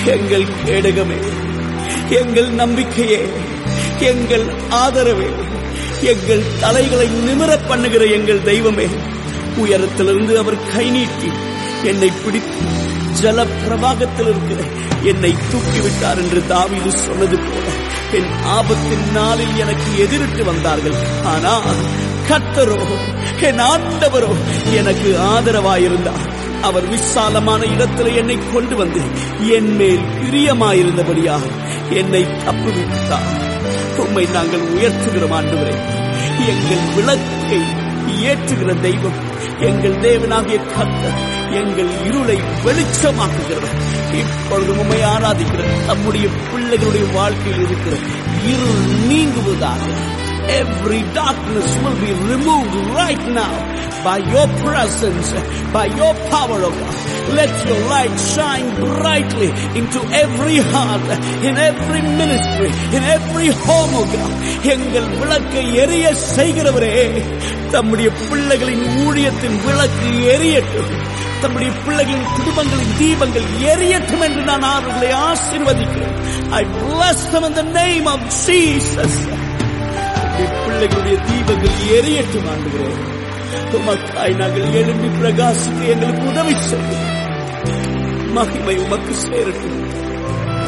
எங்கள் கேடகமே, எங்கள் நம்பிக்கையே, எங்கள் ஆதரவே, எங்கள் தலைகளை நிமிரப் பண்ணுகிற எங்கள் தெய்வமே, உயரத்திலிருந்து அவர் கை நீட்டி என்னை பிடித்து ஜல பிரவாகத்தில் இருக்கிற என்னை தூக்கிவிட்டார் என்று தாவீது சொன்னது போல, என் ஆபத்தின் நாளில் எனக்கு எதிரிட்டு வந்தார்கள், ஆனால் கர்த்தரோ என் ஆண்டவரோ எனக்கு ஆதரவாயிருந்தார். அவர் விசாலமான இடத்தில் என்னை கொண்டு வந்து என் மேல் பிரியமாயிருந்தபடியாக என்னை தப்புவித்தார். உம்மை நாங்கள் உயர்த்துகிறோம் ஆண்டவரே. எங்கள் விளக்கை ஏற்றுகிற தெய்வம், எங்கள் தேவனாகிய கர்த்தர் எங்கள் இருளை வெளிச்சமாக்குகிறவர். இப்பொழுது உம்மை ஆராதிக்கிற நம்முடைய பிள்ளைகளுடைய வாழ்க்கையில் இருக்கிற இருள் நீங்குவதாக. Every darkness will be removed right now by your presence, by your power, O God. Let your light shine brightly into every heart, in every ministry, in every home, O God. எங்கள் விளக்கை எரிய செய்கிறவரே, தம்முடைய பிள்ளைகளின் ஊழியத்தின் விளக்கு எரியட்டும், தம்முடைய பிள்ளைகளின் குடும்பங்களின் தீபங்கள் எரியட்டும் என்று நான் அவர்களை ஆசீர்வதிக்கிறேன். I bless them in the name of Jesus. பிள்ளைகளுடைய தீபங்கள் எரியட்டும் ஆண்டுகிறோம். உமக்காய் நாங்கள் எழும்பி பிரகாசிக்க எங்களுக்கு உதவி செய்யும். மகிமை உமக்கு சேரட்டும்.